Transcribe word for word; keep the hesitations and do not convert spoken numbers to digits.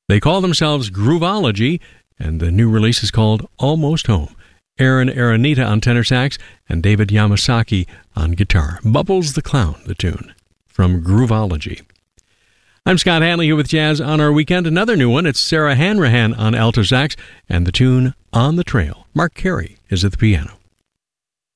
They call themselves Groovology, and the new release is called Almost Home. Aaron Aranita on tenor sax and David Yamasaki on guitar. Bubbles the Clown, the tune, from Groovology. I'm Scott Hanley here with Jazz on Our Weekend. Another new one, it's Sarah Hanrahan on alto sax and the tune On the Trail. Mark Carey is at the piano.